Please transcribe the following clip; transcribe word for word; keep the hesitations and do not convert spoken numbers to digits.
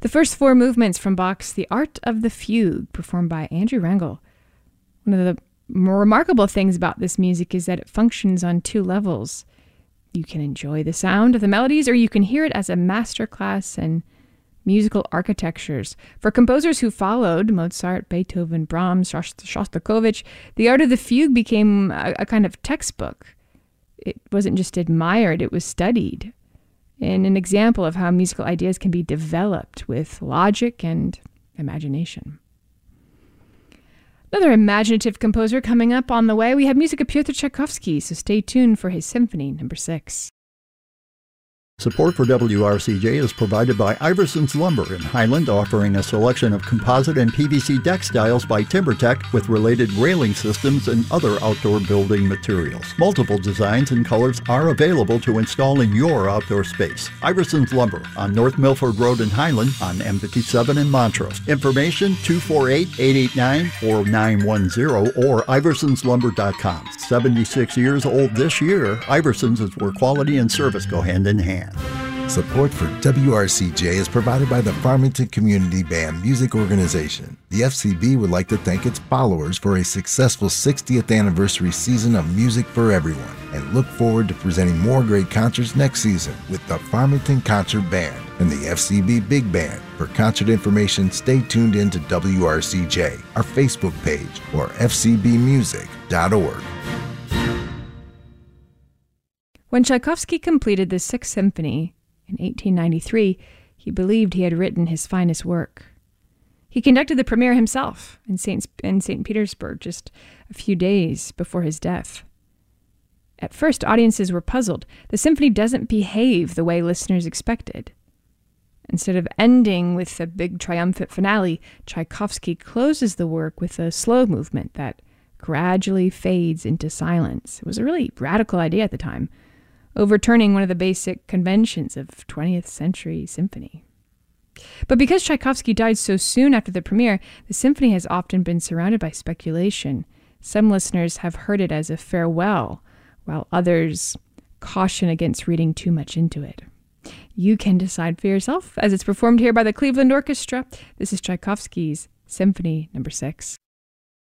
The first four movements from Bach's The Art of the Fugue, performed by Andrew Rangel. One of the more remarkable things about this music is that it functions on two levels. You can enjoy the sound of the melodies, or you can hear it as a masterclass in musical architectures. For composers who followed Mozart, Beethoven, Brahms, Shostakovich, The Art of the Fugue became a, a kind of textbook. It wasn't just admired, it was studied, and an example of how musical ideas can be developed with logic and imagination. Another imaginative composer coming up on the way. We have music of Pyotr Tchaikovsky, so stay tuned for his Symphony Number Six. Support for W R C J is provided by Iverson's Lumber in Highland, offering a selection of composite and P V C deck styles by TimberTech with related railing systems and other outdoor building materials. Multiple designs and colors are available to install in your outdoor space. Iverson's Lumber on North Milford Road in Highland on M fifty-seven in Montrose. Information two four eight, eight eight nine, four nine one zero or iversons lumber dot com. seventy-six years old this year, Iversons is where quality and service go hand in hand. Support for W R C J is provided by the Farmington Community Band Music Organization. The F C B would like to thank its followers for a successful sixtieth anniversary season of music for everyone, and look forward to presenting more great concerts next season with the Farmington Concert Band and the F C B Big Band. For concert information, stay tuned in to W R C J, our Facebook page, or f c b music dot org. When Tchaikovsky completed the Sixth Symphony in eighteen ninety-three, he believed he had written his finest work. He conducted the premiere himself in Saint in Saint Petersburg just a few days before his death. At first, audiences were puzzled. The symphony doesn't behave the way listeners expected. Instead of ending with a big triumphant finale, Tchaikovsky closes the work with a slow movement that gradually fades into silence. It was a really radical idea at the time, overturning one of the basic conventions of twentieth century symphony. But because Tchaikovsky died so soon after the premiere, the symphony has often been surrounded by speculation. Some listeners have heard it as a farewell, while others caution against reading too much into it. You can decide for yourself, as it's performed here by the Cleveland Orchestra. This is Tchaikovsky's Symphony Number Six.